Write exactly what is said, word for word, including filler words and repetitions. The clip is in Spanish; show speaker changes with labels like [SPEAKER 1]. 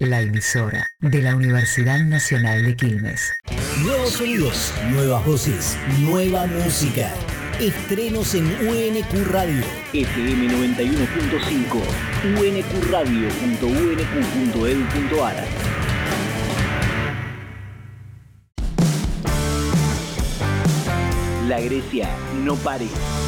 [SPEAKER 1] la emisora de la Universidad Nacional de Quilmes.
[SPEAKER 2] Nuevos sonidos, nuevas voces, nueva música. Estrenos en U N Q Radio.
[SPEAKER 3] F M noventa y uno punto cinco, u n q radio punto u n q punto e d u punto a r. La Grecia no pare.